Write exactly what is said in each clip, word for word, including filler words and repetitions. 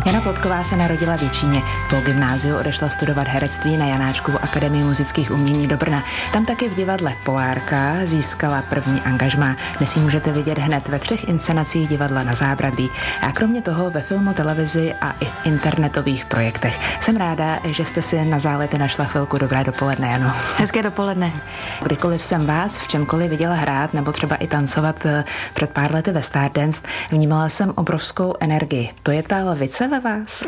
Jana Plotková se narodila v Jičíně. Po gymnáziu odešla studovat herectví na Janáčkovu akademii muzických umění do Brna. Tam taky v divadle Polárka získala první angažmá. Dnes ji můžete vidět hned ve třech inscenacích divadla Na zábradlí. A kromě toho ve filmu, televizi a i v internetových projektech. Jsem ráda, že jste si na zálety našla chvilku. Dobré dopoledne, Jano. Hezké dopoledne. Kdykoliv jsem vás v čemkoliv viděla hrát nebo třeba i tancovat před pár lety ve Stardance, vnímala jsem obrovskou energii. To je ta levice ve vás?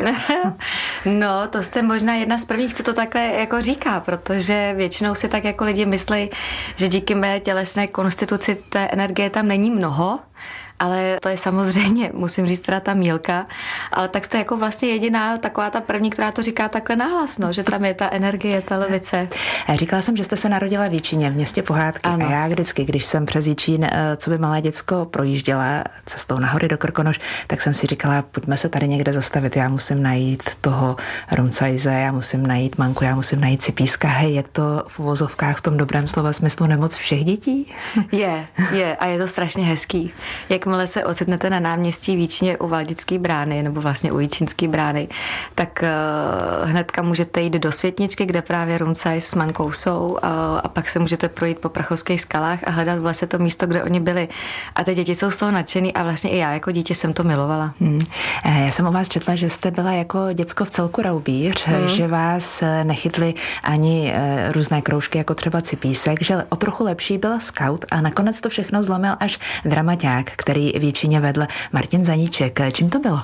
No, to jste možná jedna z prvních, co to takhle jako říká, protože většinou si tak jako lidi myslí, že díky mé tělesné konstituci té energie tam není mnoho, ale to je samozřejmě, musím říct, teda ta mílka, ale tak jste jako vlastně jediná taková ta první, která to říká takhle nahlas, no, že tam je ta energie, ta levice. Říkala jsem, že jste se narodila v Jičíně, v městě Pohádky. Ano. A já vždycky, když jsem přes Jičín, co by malé děcko projížděla cestou nahory do Krkonoš, tak jsem si říkala, pojďme se tady někde zastavit, já musím najít toho Rumcajze, já musím najít Manku, já musím najít Cipíska. Hej, je to v uvozovkách v tom dobrém slova smyslu nemoc všech dětí? Je, je a je to strašně hezký. Jak Jakmile se ocitnete na náměstí v Jičíně u Valdické brány, nebo vlastně u Jičínské brány, tak uh, hnedka můžete jít do Světničky, kde právě Rumcaj s Mankou jsou, uh, a pak se můžete projít po Prachovských skalách a hledat vlastně to místo, kde oni byli. A ty děti jsou z toho nadšený a vlastně i já jako dítě jsem to milovala. Hmm. Já jsem o vás četla, že jste byla jako děcko v celku raubíř, hmm. že vás nechytli ani uh, různé kroužky, jako třeba Cipísek, že o trochu lepší byla scout a nakonec to všechno zlomil až dramaťák, který v Jičíně vedl Martin Zaníček. Čím to bylo?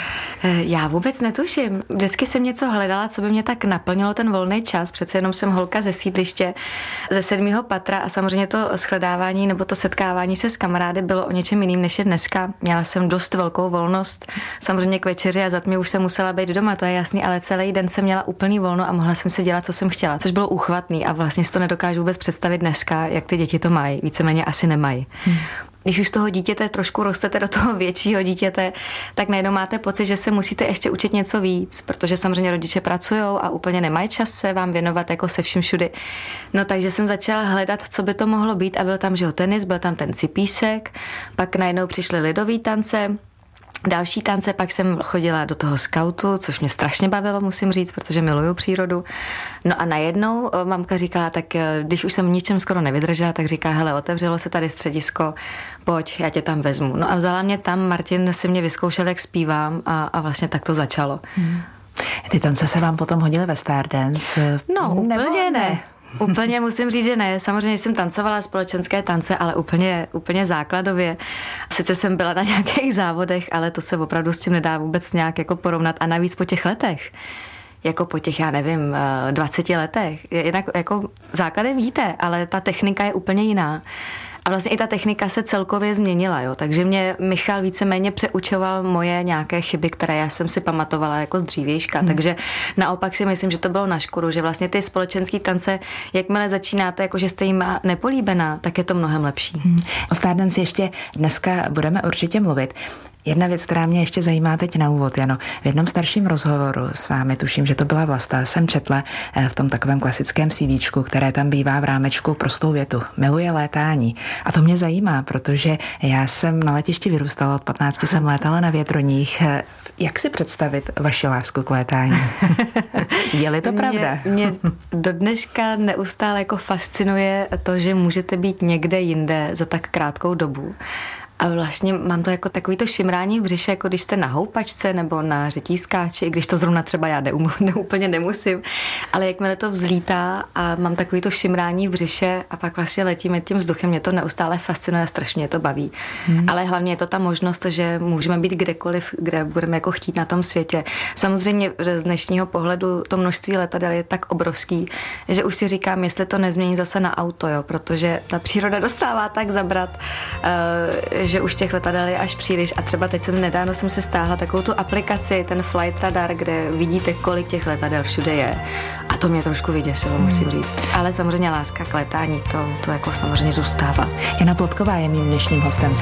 Já vůbec netuším. Vždycky jsem něco hledala, co by mě tak naplnilo ten volný čas. Přece jenom jsem holka ze sídliště, ze sedmého patra a samozřejmě to shledávání nebo to setkávání se s kamarády bylo o něčem jiným, než je dneska. Měla jsem dost velkou volnost. Samozřejmě k večeři a za tmy už jsem musela být doma, to je jasný, ale celý den jsem měla úplný volno a mohla jsem si dělat, co jsem chtěla, což bylo úchvatný a vlastně si to nedokážu vůbec představit dneska, jak ty děti to mají. Víceméně asi nemají. Hmm. Když už z toho dítěte trošku rostete do toho většího dítěte, tak najednou máte pocit, že se musíte ještě učit něco víc, protože samozřejmě rodiče pracujou a úplně nemají čas se vám věnovat jako se vším všudy. No takže jsem začala hledat, co by to mohlo být a byl tam, že jo, tenis, byl tam ten Cipísek, pak najednou přišly lidový tance, další tance, pak jsem chodila do toho skautu, což mě strašně bavilo, musím říct, protože miluju přírodu. No a najednou mamka říkala, tak když už jsem v ničem skoro nevydržela, tak říká, hele, otevřelo se tady středisko, pojď, já tě tam vezmu. No a vzala mě tam, Martin si mě vyzkoušel, jak zpívám a, a vlastně tak to začalo. Hmm. Ty tance se vám potom hodily ve Stardance? No, úplně ne. ne. Úplně musím říct, že ne. Samozřejmě jsem tancovala společenské tance, ale úplně, úplně základově. Sice jsem byla na nějakých závodech, ale to se opravdu s tím nedá vůbec nějak jako porovnat. A navíc po těch letech, jako po těch, já nevím, dvaceti letech, jednak jako základem víte, ale ta technika je úplně jiná. A vlastně i ta technika se celkově změnila, jo. Takže mě Michal víceméně přeučoval moje nějaké chyby, které já jsem si pamatovala jako z dřívějška. Hmm. Takže naopak si myslím, že to bylo na škodu, že vlastně ty společenské tance, jakmile začínáte, jako že jste jim nepolíbená, tak je to mnohem lepší. Hmm. O Stardance ještě dneska budeme určitě mluvit. Jedna věc, která mě ještě zajímá teď na úvod, Jano. V jednom starším rozhovoru s vámi, tuším, že to byla Vlasta, jsem četla v tom takovém klasickém CVčku, které tam bývá v rámečku, prostou větu. Miluje létání. A to mě zajímá, protože já jsem na letišti vyrůstala, od patnácti jsem létala na větroních. Jak si představit vaši lásku k létání? Je-li to pravda? Mě, mě do dneška neustále jako fascinuje to, že můžete být někde jinde za tak krátkou dobu. A vlastně mám to jako takový to šimrání v břiše, jako když jste na houpačce nebo na řetízkáči, i když to zrovna třeba já neum, ne, úplně nemusím, ale jakmile to vzlítá a mám takový to šimrání v břiše a pak vlastně letíme tím vzduchem, mě to neustále fascinuje a strašně mě to baví. Hmm. Ale hlavně je to ta možnost, že můžeme být kdekoliv, kde budeme jako chtít na tom světě. Samozřejmě z dnešního pohledu to množství letadel je tak obrovský, že už si říkám, jestli to nezmění zase na auto, jo, protože ta příroda dostává tak zabrat, uh, že už těch letadel je až příliš a třeba teď jsem nedávno jsem si stáhla takovou tu aplikaci, ten Flight Radar, kde vidíte, kolik těch letadel všude je. A to mě trošku vyděsilo, musím říct. Ale samozřejmě láska k letání, to, to jako samozřejmě zůstává. Jana Plotková je mým dnešním hostem.